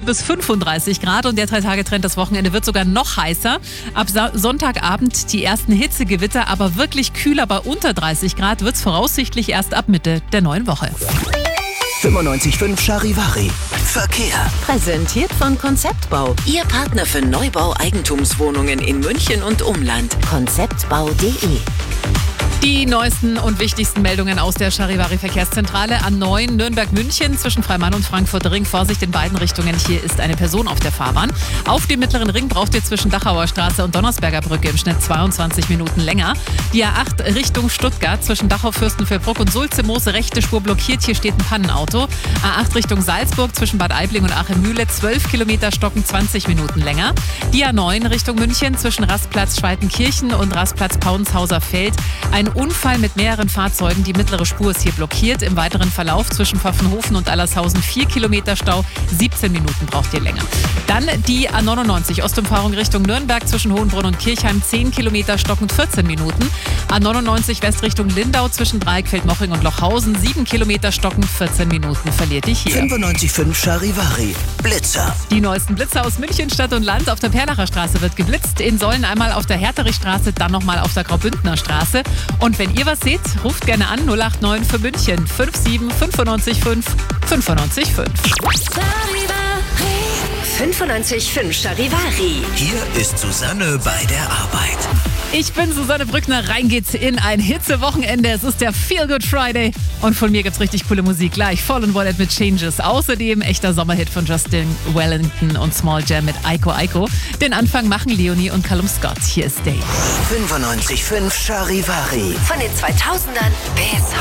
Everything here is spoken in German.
bis 35 Grad und der 3-Tage-Trend, das Wochenende wird sogar noch heißer. Ab Sonntagabend die ersten Hitzegewitter, aber wirklich kühler bei unter 30 Grad wird es voraussichtlich erst ab Mitte der neuen Woche. 95.5 Charivari. Verkehr. Präsentiert von Konzeptbau. Ihr Partner für Neubau Eigentumswohnungen in München und Umland. Konzeptbau.de. Die neuesten und wichtigsten Meldungen aus der Charivari-Verkehrszentrale. A9 Nürnberg-München zwischen Freimann und Frankfurter Ring. Vorsicht in beiden Richtungen. Hier ist eine Person auf der Fahrbahn. Auf dem mittleren Ring braucht ihr zwischen Dachauer Straße und Donnersberger Brücke im Schnitt 22 Minuten länger. Die A8 Richtung Stuttgart zwischen Dachau, Fürstenfeldbruck und Sulze-Moose. Rechte Spur blockiert. Hier steht ein Pannenauto. A8 Richtung Salzburg zwischen Bad Aibling und Achim-Mühle. 12 Kilometer stocken 20 Minuten länger. Die A9 Richtung München zwischen Rastplatz Schweitenkirchen und Rastplatz Paunshauser Feld. Ein Unfall mit mehreren Fahrzeugen. Die mittlere Spur ist hier blockiert. Im weiteren Verlauf zwischen Pfaffenhofen und Allershausen 4 Kilometer Stau. 17 Minuten braucht ihr länger. Dann die A99 Ostumfahrung Richtung Nürnberg zwischen Hohenbrunn und Kirchheim. 10 Kilometer stockend 14 Minuten. A99 West Richtung Lindau zwischen Dreieckfeld-Mochring und Lochhausen. 7 Kilometer stockend 14 Minuten verliert ihr hier. 95.5 Charivari. Blitzer. Die neuesten Blitzer aus München, Stadt und Land. Auf der Perlacher Straße wird geblitzt. In Sollen einmal auf der Herterichstraße, dann nochmal auf der Graubündner Straße. Und wenn ihr was seht, ruft gerne an 089 für München 57 95 5 95 5. 95.5 Charivari. Hier ist Susanne bei der Arbeit. Ich bin Susanne Brückner, rein geht's in ein Hitzewochenende. Es ist der Feel Good Friday und von mir gibt's richtig coole Musik. Gleich Fallen Wallet mit Changes. Außerdem echter Sommerhit von Justin Wellington und Small Jam mit Aiko Aiko. Den Anfang machen Leonie und Callum Scott. Hier ist Dave. 95.5 Charivari. Von den 2000ern bis